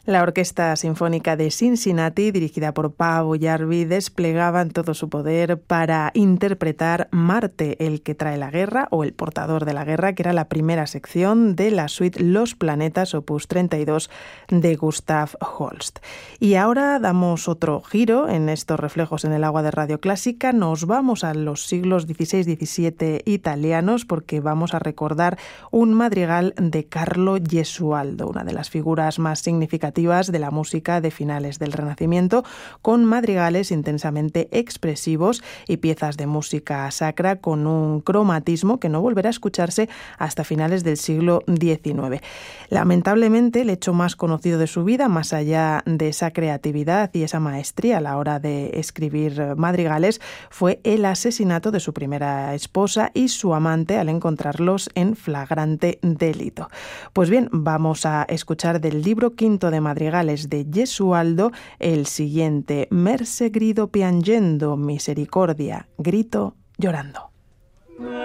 La Orquesta Sinfónica de Cincinnati, dirigida por Paavo Järvi, desplegaban todo su poder para interpretar Marte, el que trae la guerra, o el portador de la guerra, que era la primera sección de la suite Los Planetas, opus 32, de Gustav Holst. Y ahora damos otro giro en estos reflejos en el agua de Radio Clásica. Nos vamos a los siglos XVI-XVII italianos, porque vamos a recordar un madrigal de Carlo Gesualdo, una de las figuras más significativas de la música de finales del Renacimiento, con madrigales intensamente expresivos y piezas de música sacra con un cromatismo que no volverá a escucharse hasta finales del siglo XIX. Lamentablemente, el hecho más conocido de su vida, más allá de esa creatividad y esa maestría a la hora de escribir madrigales, fue el asesinato de su primera esposa y su amante al encontrarlos en flagrante delito. Pues bien, vamos a escuchar del libro quinto de madrigales de Gesualdo el siguiente: Merse grido piangendo, misericordia, grito llorando.